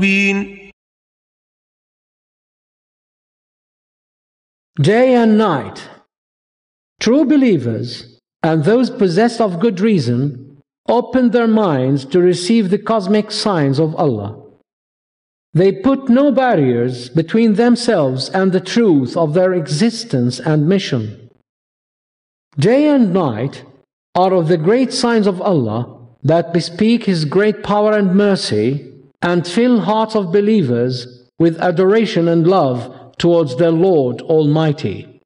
Day and night. True believers and those possessed of good reason open their minds to receive the cosmic signs of Allah. They put no barriers between themselves and the truth of their existence and mission. Day and night are of the great signs of Allah that bespeak His great power and mercy and fill hearts of believers with adoration and love towards their Lord Almighty.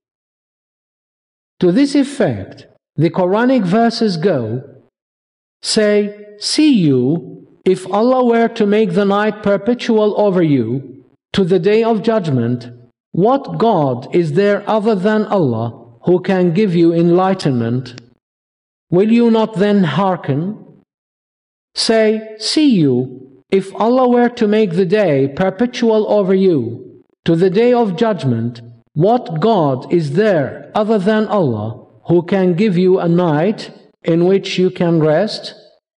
To this effect, the Quranic verses go, say, see you, if Allah were to make the night perpetual over you to the day of judgment, what God is there other than Allah who can give you enlightenment? Will you not then hearken? Say, see you, if Allah were to make the day perpetual over you to the day of judgment, what God is there other than Allah who can give you a night in which you can rest?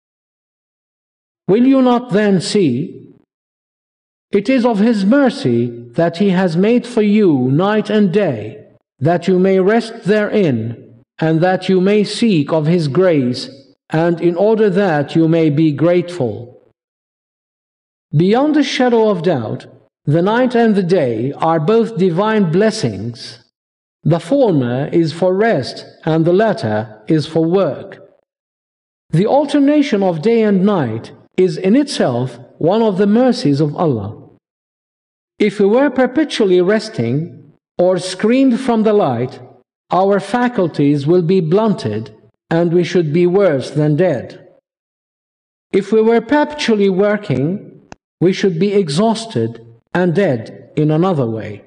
Will you not then see? It is of His mercy that He has made for you night and day, that you may rest therein, and that you may seek of His grace, and in order that you may be grateful. Beyond a shadow of doubt, the night and the day are both divine blessings. The former is for rest, and the latter is for work. The alternation of day and night is in itself one of the mercies of Allah. If we were perpetually resting or screened from the light, our faculties will be blunted and we should be worse than dead. If we were perpetually working, we should be exhausted and dead in another way.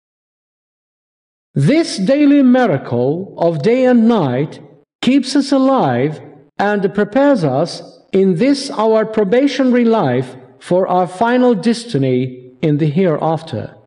This daily miracle of day and night keeps us alive and prepares us in this our probationary life for our final destiny in the hereafter.